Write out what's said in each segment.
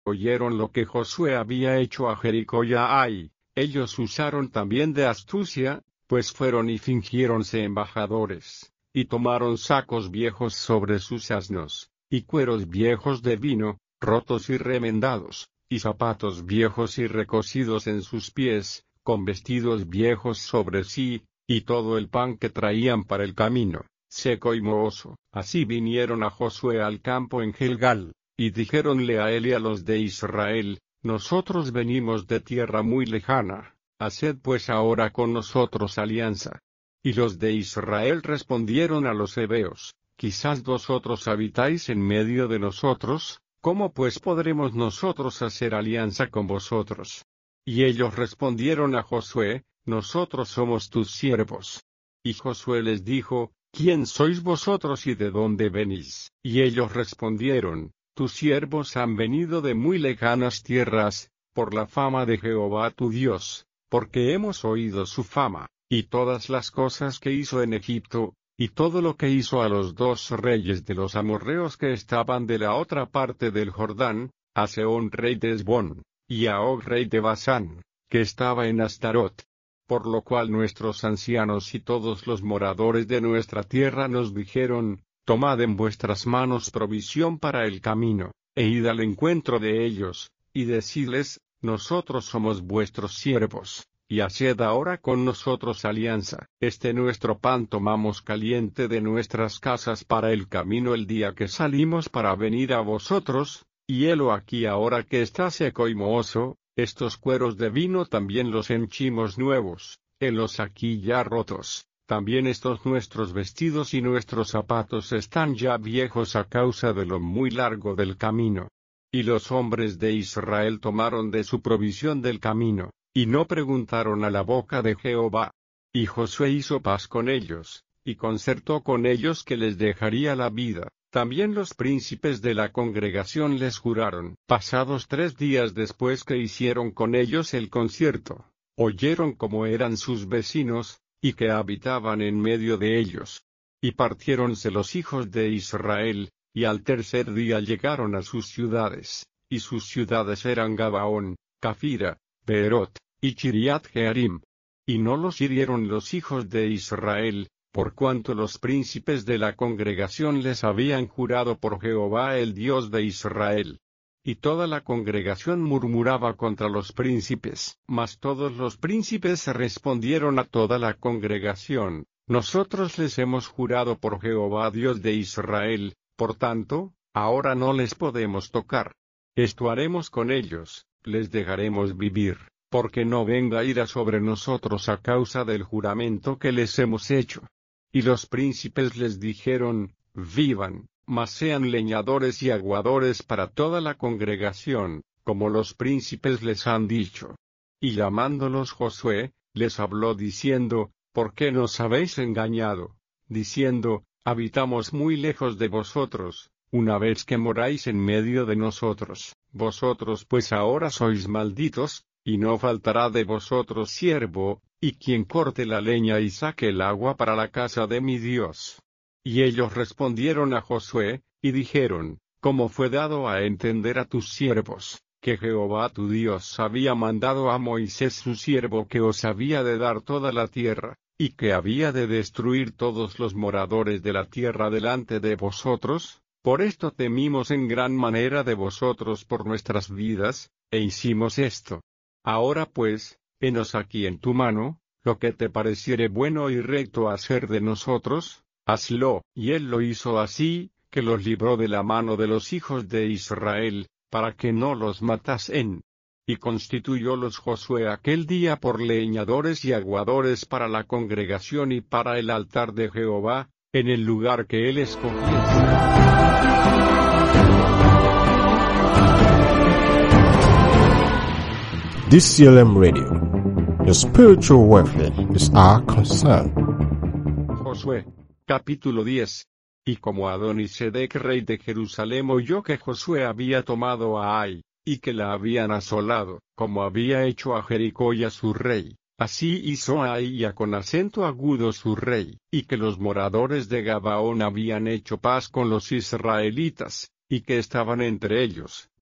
oyeron lo que Josué había hecho a Jericó y a Ai, ellos usaron también de astucia, pues fueron y fingiéronse embajadores, y tomaron sacos viejos sobre sus asnos, y cueros viejos de vino, rotos y remendados, y zapatos viejos y recocidos en sus pies, con vestidos viejos sobre sí, y todo el pan que traían para el camino, seco y mohoso. Así vinieron a Josué al campo en Gilgal, y dijéronle a él y a los de Israel: nosotros venimos de tierra muy lejana, haced pues ahora con nosotros alianza. Y los de Israel respondieron a los heveos: quizás vosotros habitáis en medio de nosotros, ¿cómo pues podremos nosotros hacer alianza con vosotros? Y ellos respondieron a Josué: nosotros somos tus siervos. Y Josué les dijo: ¿quién sois vosotros y de dónde venís? Y ellos respondieron: tus siervos han venido de muy lejanas tierras, por la fama de Jehová tu Dios, porque hemos oído su fama, y todas las cosas que hizo en Egipto, y todo lo que hizo a los 2 reyes de los amorreos que estaban de la otra parte del Jordán, a Sehón rey de Hesbón, y a Og rey de Basán, que estaba en Astarot. Por lo cual nuestros ancianos y todos los moradores de nuestra tierra nos dijeron: tomad en vuestras manos provisión para el camino, e id al encuentro de ellos, y decidles: nosotros somos vuestros siervos, y haced ahora con nosotros alianza. Este nuestro pan tomamos caliente de nuestras casas para el camino el día que salimos para venir a vosotros, y helo aquí ahora que está seco y mohoso. Estos cueros de vino también los henchimos nuevos, helos aquí ya rotos. También estos nuestros vestidos y nuestros zapatos están ya viejos a causa de lo muy largo del camino. Y los hombres de Israel tomaron de su provisión del camino, y no preguntaron a la boca de Jehová. Y Josué hizo paz con ellos, y concertó con ellos que les dejaría la vida. También los príncipes de la congregación les juraron. Pasados 3 días después que hicieron con ellos el concierto, oyeron cómo eran sus vecinos, y que habitaban en medio de ellos. Y partiéronse los hijos de Israel, y al tercer día llegaron a sus ciudades, y sus ciudades eran Gabaón, Cafira, Beerot, y Chiriat Jearim. Y no los hirieron los hijos de Israel, por cuanto los príncipes de la congregación les habían jurado por Jehová el Dios de Israel. Y toda la congregación murmuraba contra los príncipes. Mas todos los príncipes respondieron a toda la congregación: nosotros les hemos jurado por Jehová Dios de Israel, por tanto, ahora no les podemos tocar. Esto haremos con ellos, les dejaremos vivir, porque no venga ira sobre nosotros a causa del juramento que les hemos hecho. Y los príncipes les dijeron: vivan, mas sean leñadores y aguadores para toda la congregación, como los príncipes les han dicho. Y llamándolos Josué, les habló diciendo: ¿por qué nos habéis engañado? Diciendo: habitamos muy lejos de vosotros, una vez que moráis en medio de nosotros. Vosotros pues ahora sois malditos, y no faltará de vosotros siervo, y quien corte la leña y saque el agua para la casa de mi Dios. Y ellos respondieron a Josué, y dijeron: ¿cómo fue dado a entender a tus siervos, que Jehová tu Dios había mandado a Moisés su siervo que os había de dar toda la tierra, y que había de destruir todos los moradores de la tierra delante de vosotros? Por esto temimos en gran manera de vosotros por nuestras vidas, e hicimos esto. Ahora pues, henos aquí en tu mano, lo que te pareciere bueno y recto hacer de nosotros, hazlo. Y él lo hizo así, que los libró de la mano de los hijos de Israel, para que no los matasen. Y constituyólos Josué aquel día por leñadores y aguadores para la congregación y para el altar de Jehová, en el lugar que él escogiese. DCLM Radio. Your spiritual welfare is our concern. Josué, capítulo 10. Y como Adonisedec rey de Jerusalén oyó que Josué había tomado a Ai, y que la habían asolado, como había hecho a Jericó y a su rey, así hizo a Ai y a con acento agudo su rey, y que los moradores de Gabaón habían hecho paz con los israelitas, y que estaban entre ellos,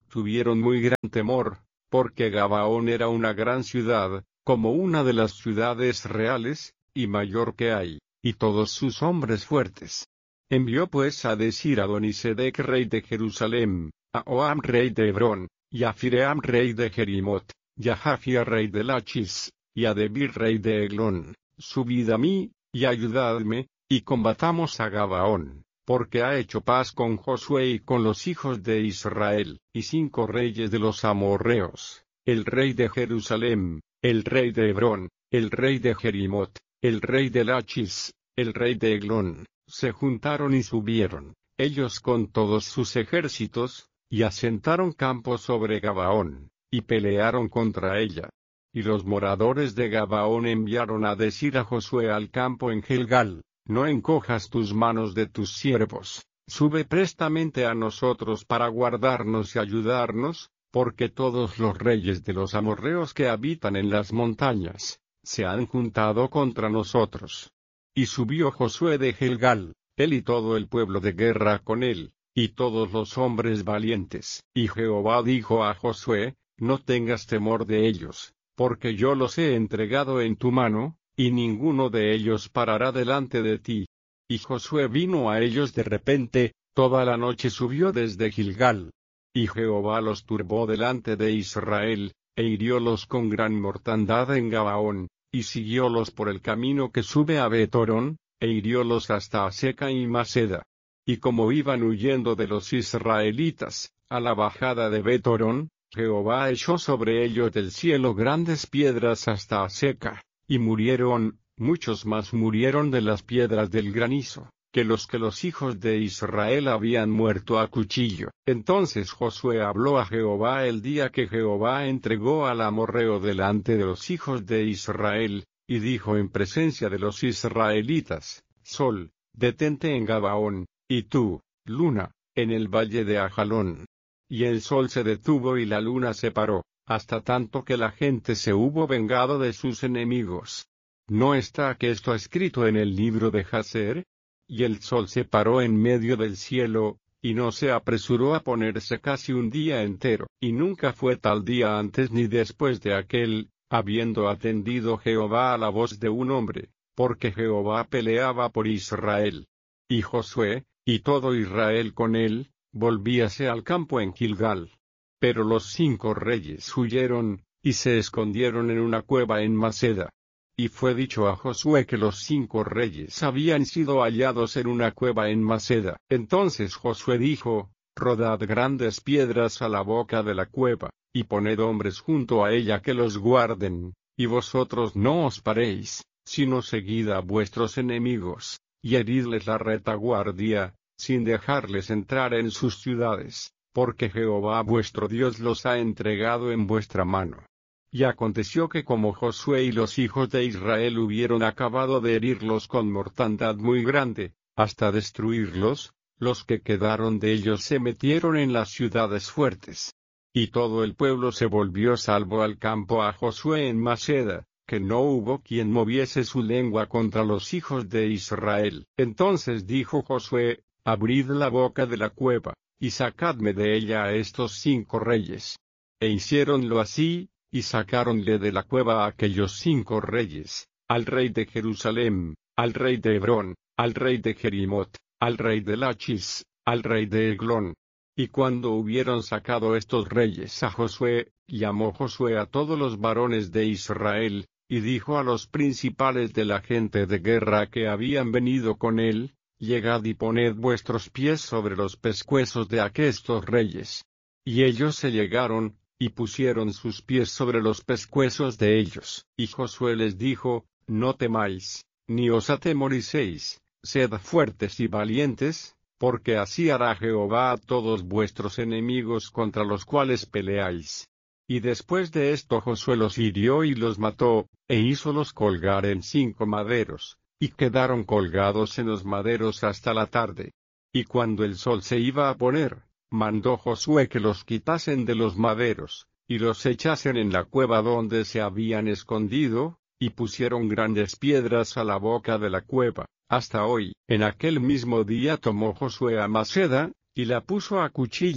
tuvieron muy gran temor, porque Gabaón era una gran ciudad, como una de las ciudades reales, y mayor que hay, y todos sus hombres fuertes. Envió pues a decir a Adonisedec rey de Jerusalem, a Oam rey de Hebrón, y a Fiream rey de Jerimot, y a Jafia rey de Lachis, y a Debir rey de Eglón, subid a mí, y ayudadme, y combatamos a Gabaón, porque ha hecho paz con Josué y con los hijos de Israel, y 5 reyes de los amorreos, el rey de Jerusalem, el rey de Hebrón, el rey de Jerimot, el rey de Lachis, el rey de Eglón, se juntaron y subieron, ellos con todos sus ejércitos, y asentaron campo sobre Gabaón, y pelearon contra ella. Y los moradores de Gabaón enviaron a decir a Josué al campo en Gilgal, no encojas tus manos de tus siervos, sube prestamente a nosotros para guardarnos y ayudarnos, porque todos los reyes de los amorreos que habitan en las montañas, se han juntado contra nosotros. Y subió Josué de Gilgal, él y todo el pueblo de guerra con él, y todos los hombres valientes. Y Jehová dijo a Josué, no tengas temor de ellos, porque yo los he entregado en tu mano, y ninguno de ellos parará delante de ti. Y Josué vino a ellos de repente, toda la noche subió desde Gilgal. Y Jehová los turbó delante de Israel, e hiriólos con gran mortandad en Gabaón, y siguiólos por el camino que sube a Betorón, e hiriólos hasta Aseca y Maceda. Y como iban huyendo de los israelitas, a la bajada de Betorón, Jehová echó sobre ellos del cielo grandes piedras hasta Aseca, y murieron, muchos más murieron de las piedras del granizo, que los hijos de Israel habían muerto a cuchillo. Entonces Josué habló a Jehová el día que Jehová entregó al amorreo delante de los hijos de Israel, y dijo en presencia de los israelitas, Sol, detente en Gabaón, y tú, luna, en el valle de Ajalón. Y el sol se detuvo y la luna se paró, hasta tanto que la gente se hubo vengado de sus enemigos. ¿No está que esto escrito en el libro de Jaser? Y el sol se paró en medio del cielo, y no se apresuró a ponerse casi un día entero, y nunca fue tal día antes ni después de aquel, habiendo atendido Jehová a la voz de un hombre, porque Jehová peleaba por Israel. Y Josué, y todo Israel con él, volvíase al campo en Gilgal. Pero los 5 reyes huyeron, y se escondieron en una cueva en Maceda. Y fue dicho a Josué que los 5 reyes habían sido hallados en una cueva en Maceda. Entonces Josué dijo, rodad grandes piedras a la boca de la cueva, y poned hombres junto a ella que los guarden, y vosotros no os paréis, sino seguid a vuestros enemigos, y heridles la retaguardia, sin dejarles entrar en sus ciudades, porque Jehová vuestro Dios los ha entregado en vuestra mano. Y aconteció que como Josué y los hijos de Israel hubieron acabado de herirlos con mortandad muy grande, hasta destruirlos, los que quedaron de ellos se metieron en las ciudades fuertes. Y todo el pueblo se volvió salvo al campo a Josué en Maceda, que no hubo quien moviese su lengua contra los hijos de Israel. Entonces dijo Josué, abrid la boca de la cueva, y sacadme de ella a estos 5 reyes. E hiciéronlo así, y sacáronle de la cueva a aquellos 5 reyes, al rey de Jerusalem, al rey de Hebrón, al rey de Jerimot, al rey de Lachis, al rey de Eglón. Y cuando hubieron sacado estos reyes a Josué, llamó Josué a todos los varones de Israel, y dijo a los principales de la gente de guerra que habían venido con él, llegad y poned vuestros pies sobre los pescuezos de aquestos reyes. Y ellos se llegaron, y pusieron sus pies sobre los pescuezos de ellos. Y Josué les dijo, no temáis, ni os atemoricéis, sed fuertes y valientes, porque así hará Jehová a todos vuestros enemigos contra los cuales peleáis. Y después de esto Josué los hirió y los mató, e hízolos colgar en 5 maderos, y quedaron colgados en los maderos hasta la tarde. Y cuando el sol se iba a poner, mandó Josué que los quitasen de los maderos, y los echasen en la cueva donde se habían escondido, y pusieron grandes piedras a la boca de la cueva, hasta hoy. En aquel mismo día tomó Josué a Maceda, y la puso a cuchillo,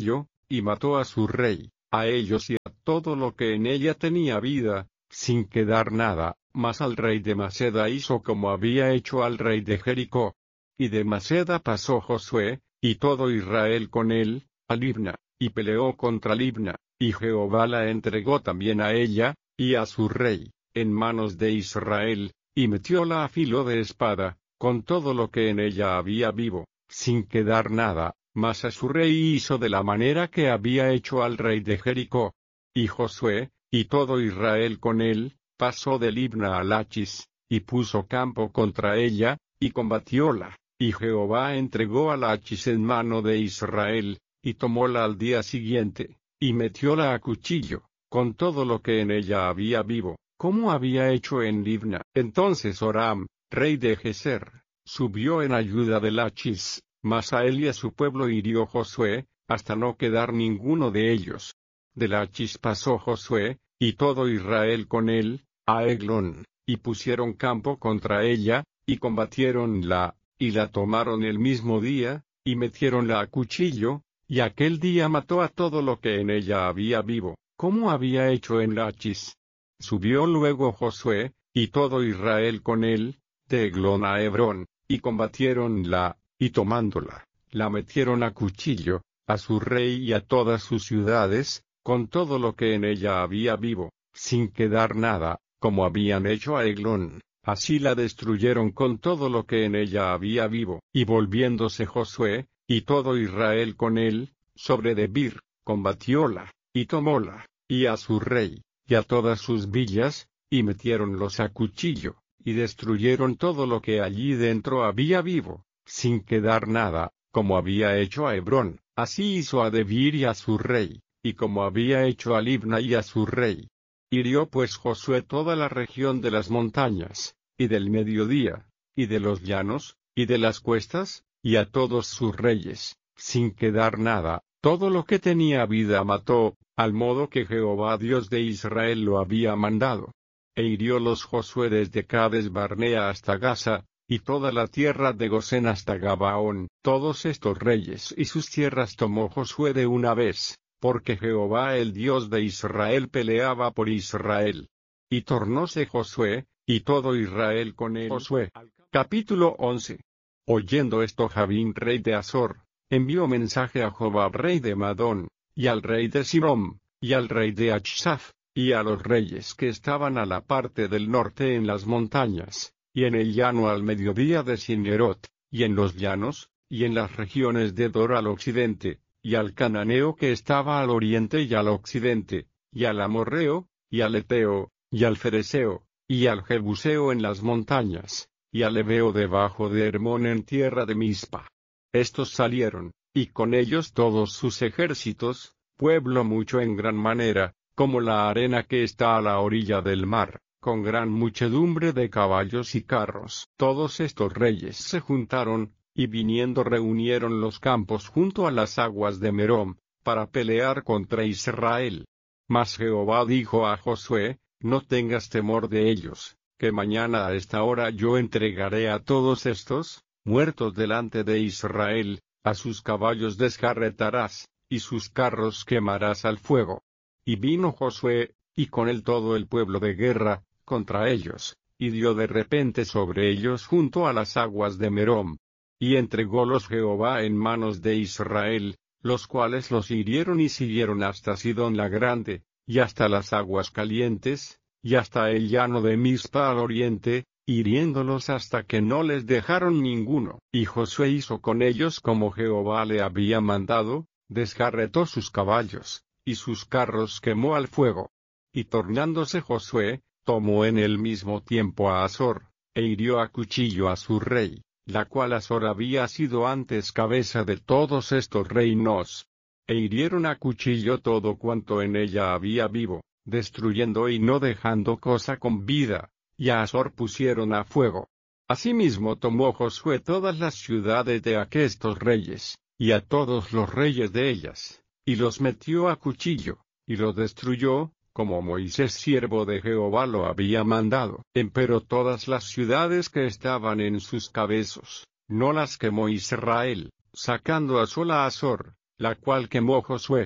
y mató a su rey, a ellos y a todo lo que en ella tenía vida, sin quedar nada. Mas al rey de Maceda hizo como había hecho al rey de Jericó. Y de Maceda pasó Josué, y todo Israel con él, a Libna, y peleó contra Libna, y Jehová la entregó también a ella, y a su rey, en manos de Israel, y metióla a filo de espada, con todo lo que en ella había vivo, sin quedar nada, mas a su rey hizo de la manera que había hecho al rey de Jericó. Y Josué, y todo Israel con él, pasó de Libna a Lachis, y puso campo contra ella, y combatióla, y Jehová entregó a Lachis en mano de Israel, y tomóla al día siguiente, y metióla a cuchillo, con todo lo que en ella había vivo, como había hecho en Libna. Entonces Oram, rey de Geser, subió en ayuda de Lachis, mas a él y a su pueblo hirió Josué, hasta no quedar ninguno de ellos. De Lachis pasó Josué, y todo Israel con él, a Eglón, y pusieron campo contra ella, y combatiéronla, y la tomaron el mismo día, y metiéronla a cuchillo, y aquel día mató a todo lo que en ella había vivo, como había hecho en Lachis. Subió luego Josué, y todo Israel con él, de Eglón a Hebrón, y combatiéronla, y tomándola, la metieron a cuchillo, a su rey y a todas sus ciudades, con todo lo que en ella había vivo, sin quedar nada, como habían hecho a Eglón. Así la destruyeron con todo lo que en ella había vivo. Y volviéndose Josué, y todo Israel con él, sobre Debir, combatióla, y tomóla, y a su rey, y a todas sus villas, y metiéronlos a cuchillo, y destruyeron todo lo que allí dentro había vivo, sin quedar nada, como había hecho a Hebrón. Así hizo a Debir y a su rey, y como había hecho a Libna y a su rey. Hirió pues Josué toda la región de las montañas, y del mediodía, y de los llanos, y de las cuestas, y a todos sus reyes, sin quedar nada. Todo lo que tenía vida mató, al modo que Jehová Dios de Israel lo había mandado. E hiriólos Josué desde Cades Barnea hasta Gaza, y toda la tierra de Gosén hasta Gabaón. Todos estos reyes y sus tierras tomó Josué de una vez, porque Jehová el Dios de Israel peleaba por Israel. Y tornóse Josué, y todo Israel con él. Josué, capítulo 11. Oyendo esto Javín rey de Azor, envió mensaje a Jobab rey de Madón, y al rey de Sirom, y al rey de Achsaf, y a los reyes que estaban a la parte del norte en las montañas, y en el llano al mediodía de Sinerot, y en los llanos, y en las regiones de Dor al occidente, y al cananeo que estaba al oriente y al occidente, y al amorreo, y al eteo, y al fereceo, y al jebuseo en las montañas, y al heveo debajo de Hermón en tierra de Mizpa. Estos salieron, y con ellos todos sus ejércitos, pueblo mucho en gran manera, como la arena que está a la orilla del mar, con gran muchedumbre de caballos y carros. Todos estos reyes se juntaron, y viniendo reunieron los campos junto a las aguas de Merom, para pelear contra Israel. Mas Jehová dijo a Josué, no tengas temor de ellos, que mañana a esta hora yo entregaré a todos estos, muertos delante de Israel, a sus caballos descarretarás, y sus carros quemarás al fuego. Y vino Josué, y con él todo el pueblo de guerra, contra ellos, y dio de repente sobre ellos junto a las aguas de Merom. Y entrególos Jehová en manos de Israel, los cuales los hirieron y siguieron hasta Sidón la grande, y hasta las aguas calientes, y hasta el llano de Mizpa al oriente, hiriéndolos hasta que no les dejaron ninguno. Y Josué hizo con ellos como Jehová le había mandado, descarretó sus caballos, y sus carros quemó al fuego. Y tornándose Josué, tomó en el mismo tiempo a Azor, e hirió a cuchillo a su rey, la cual Azor había sido antes cabeza de todos estos reinos. E hirieron a cuchillo todo cuanto en ella había vivo, destruyendo y no dejando cosa con vida, y a Azor pusieron a fuego. Asimismo tomó Josué todas las ciudades de aquestos reyes, y a todos los reyes de ellas, y los metió a cuchillo, y los destruyó, como Moisés siervo de Jehová lo había mandado. Empero todas las ciudades que estaban en sus cabezos, no las quemó Israel, sacando a sola Azor, la cual quemó Josué.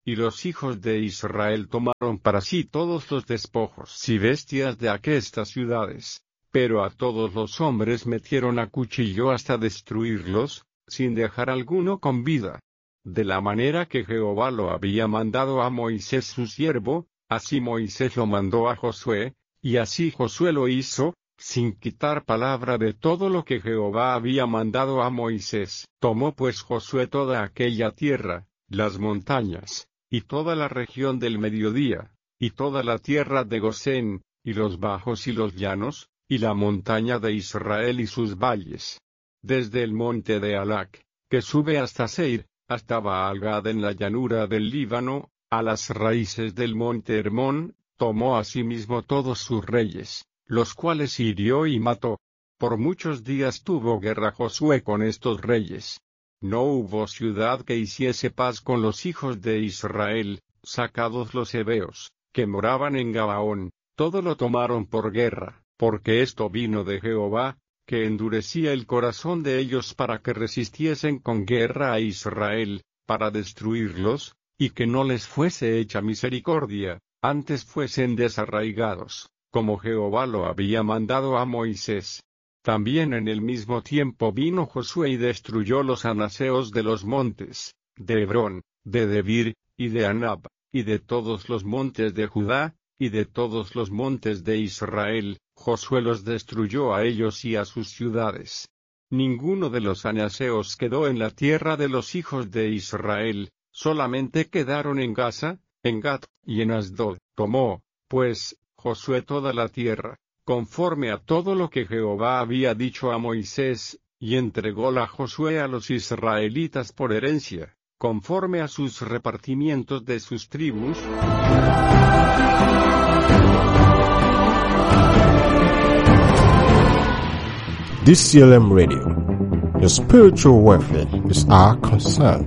y los hijos de Israel tomaron para sí todos los despojos y bestias de aquestas ciudades, pero a todos los hombres metieron a cuchillo hasta destruirlos, sin dejar alguno con vida. De la manera que Jehová lo había mandado a Moisés su siervo, así Moisés lo mandó a Josué, y así Josué lo hizo, sin quitar palabra de todo lo que Jehová había mandado a Moisés. Tomó pues Josué toda aquella tierra, las montañas, y toda la región del mediodía, y toda la tierra de Gosén, y los bajos y los llanos, y la montaña de Israel y sus valles. Desde el monte de Alac, que sube hasta Seir, hasta Baal-Gad en la llanura del Líbano, a las raíces del monte Hermón, tomó asimismo todos sus reyes, los cuales hirió y mató. Por muchos días tuvo guerra Josué con estos reyes. No hubo ciudad que hiciese paz con los hijos de Israel, sacados los heveos, que moraban en Gabaón, todo lo tomaron por guerra, porque esto vino de Jehová, que endurecía el corazón de ellos para que resistiesen con guerra a Israel, para destruirlos, y que no les fuese hecha misericordia, antes fuesen desarraigados, como Jehová lo había mandado a Moisés. También en el mismo tiempo vino Josué y destruyó los anaseos de los montes, de Hebrón, de Debir, y de Anab, y de todos los montes de Judá, y de todos los montes de Israel. Josué los destruyó a ellos y a sus ciudades. Ninguno de los anaseos quedó en la tierra de los hijos de Israel, solamente quedaron en Gaza, en Gat, y en Asdod. Tomó, pues, Josué toda la tierra, conforme a todo lo que Jehová había dicho a Moisés, y entrególa Josué a los israelitas por herencia, conforme a sus repartimientos de sus tribus. DCLM Radio. Your spiritual welfare is our concern.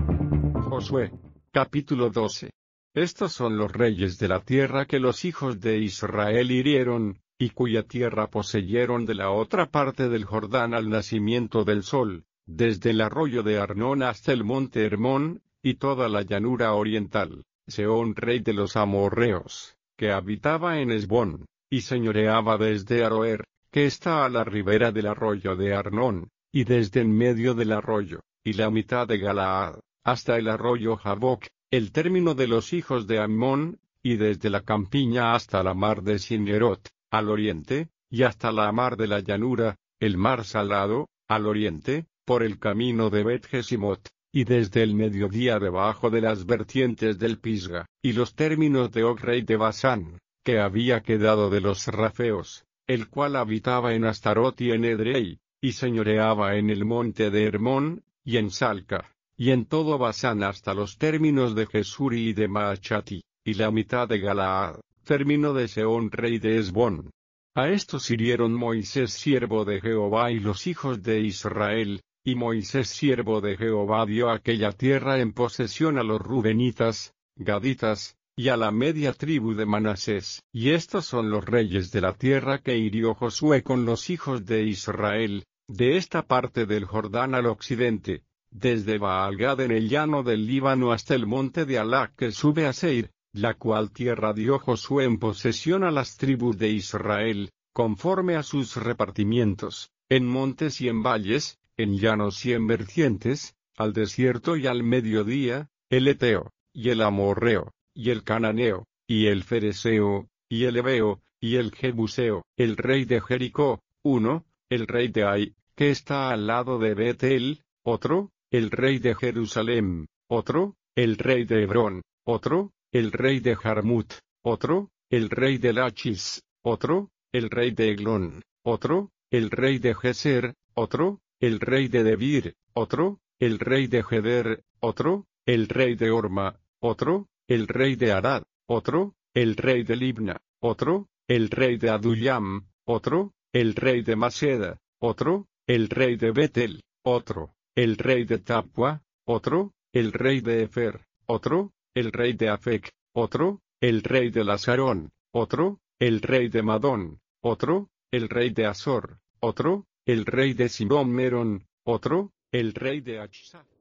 Josué, capítulo 12. Estos son los reyes de la tierra que los hijos de Israel hirieron, y cuya tierra poseyeron de la otra parte del Jordán al nacimiento del sol, desde el arroyo de Arnón hasta el monte Hermón, y toda la llanura oriental. Sehón rey de los amorreos, que habitaba en Hesbón, y señoreaba desde Aroer, que está a la ribera del arroyo de Arnón, y desde en medio del arroyo, y la mitad de Galaad, hasta el arroyo Jaboc, el término de los hijos de Ammón, y desde la campiña hasta la mar de Sinerot, al oriente, y hasta la mar de la llanura, el mar salado, al oriente, por el camino de Bet-Jesimot, y desde el mediodía debajo de las vertientes del Pisga, y los términos de Og rey de Basán, que había quedado de los rafeos, el cual habitaba en Astarot y en Edrei, y señoreaba en el monte de Hermón, y en Salca, y en todo Basán hasta los términos de Jesuri y de Maachati, y la mitad de Galaad, término de Sehón rey de Hesbón. A estos hirieron Moisés siervo de Jehová y los hijos de Israel, y Moisés siervo de Jehová dio aquella tierra en posesión a los rubenitas, gaditas, y a la media tribu de Manasés. Y estos son los reyes de la tierra que hirió Josué con los hijos de Israel, de esta parte del Jordán al occidente, desde Baal-Gad en el llano del Líbano hasta el monte de Alac que sube a Seir, la cual tierra dio Josué en posesión a las tribus de Israel, conforme a sus repartimientos, en montes y en valles, en llanos y en vertientes, al desierto y al mediodía, el Eteo, y el Amorreo, y el Cananeo, y el Fereseo, y el Heveo, y el Jebuseo, el rey de Jericó, uno, el rey de Ai, que está al lado de Betel, otro, el rey de Jerusalén, otro, el rey de Hebrón, otro, el rey de Jarmut, otro, el rey de Lachis, otro, el rey de Eglón, otro, el rey de Geser, otro, el rey de Debir, otro, el rey de Geder, otro, el rey de Orma, otro, el rey de Arad, otro, el rey de Libna, otro, el rey de Adullam, otro, el rey de Maceda, otro, el rey de Betel, otro, el rey de Tapua, otro, el rey de Efer, otro, el rey de Afec, otro, el rey de Lazarón, otro, el rey de Madón, otro, el rey de Azor, otro, el rey de Simón Merón, otro, el rey de Achsa.